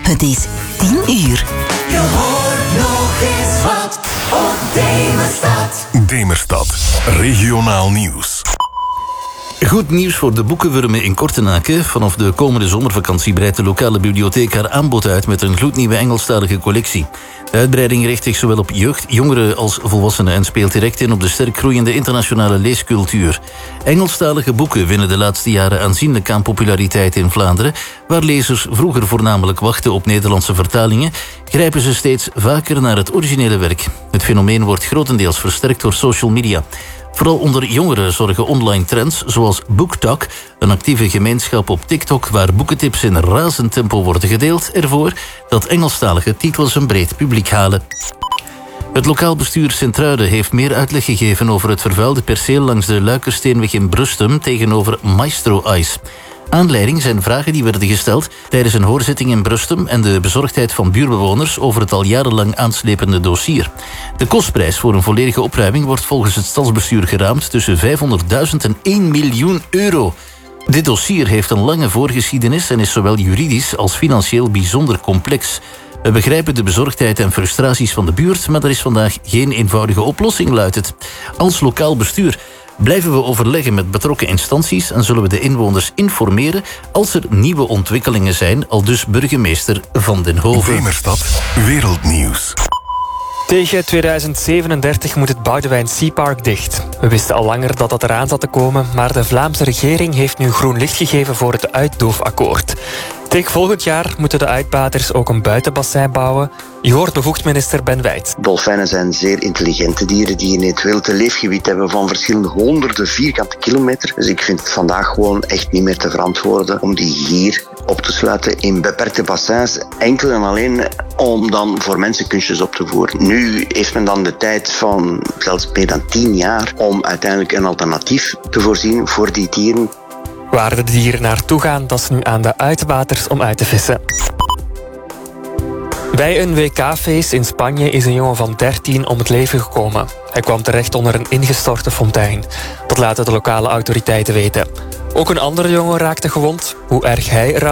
Het is 10 uur. Je hoort nog eens wat op Demerstad. Demerstad, regionaal nieuws. Goed nieuws voor de boekenwurmen in Kortenaken. Vanaf de komende zomervakantie breidt de lokale bibliotheek haar aanbod uit met een gloednieuwe Engelstalige collectie. De uitbreiding richt zich zowel op jeugd, jongeren als volwassenen en speelt direct in op de sterk groeiende internationale leescultuur. Engelstalige boeken winnen de laatste jaren aanzienlijk aan populariteit in Vlaanderen. Waar lezers vroeger voornamelijk wachten op Nederlandse vertalingen, grijpen ze steeds vaker naar het originele werk. Het fenomeen wordt grotendeels versterkt door social media. Vooral onder jongeren zorgen online trends zoals BookTok, een actieve gemeenschap op TikTok waar boekentips in razend tempo worden gedeeld, ervoor dat Engelstalige titels een breed publiek halen. Het lokaal bestuur Sint-Truiden heeft meer uitleg gegeven over het vervuilde perceel langs de Luikersteenweg in Brustem tegenover Maestro Ice. Aanleiding zijn vragen die werden gesteld tijdens een hoorzitting in Brustem en de bezorgdheid van buurbewoners over het al jarenlang aanslepende dossier. De kostprijs voor een volledige opruiming wordt volgens het stadsbestuur geraamd tussen 500.000 en 1 miljoen euro. Dit dossier heeft een lange voorgeschiedenis en is zowel juridisch als financieel bijzonder complex. We begrijpen de bezorgdheid en frustraties van de buurt, maar er is vandaag geen eenvoudige oplossing, luidt het. Als lokaal bestuur blijven we overleggen met betrokken instanties en zullen we de inwoners informeren als er nieuwe ontwikkelingen zijn, aldus burgemeester Van den Hoven. Demerstad, wereldnieuws. Tegen 2037 moet het Boudewijn Seapark dicht. We wisten al langer dat dat eraan zat te komen, maar de Vlaamse regering heeft nu groen licht gegeven voor het uitdoofakkoord. Tegen volgend jaar moeten de uitbaters ook een buitenbassin bouwen. Je hoort bevoegd-minister Ben Wijt. Dolfijnen zijn zeer intelligente dieren die in het wild een leefgebied hebben van verschillende honderden vierkante kilometer. Dus ik vind het vandaag gewoon echt niet meer te verantwoorden om die hier op te sluiten in beperkte bassins, enkel en alleen om dan voor mensen kunstjes op te voeren. Nu heeft men dan de tijd van zelfs meer dan 10 jaar om uiteindelijk een alternatief te voorzien voor die dieren. Waar de dieren naartoe gaan, dat is nu aan de uitbaters om uit te vissen. Bij een WK-feest in Spanje is een jongen van 13 om het leven gekomen. Hij kwam terecht onder een ingestorte fontein. Dat laten de lokale autoriteiten weten. Ook een andere jongen raakte gewond. Hoe erg hij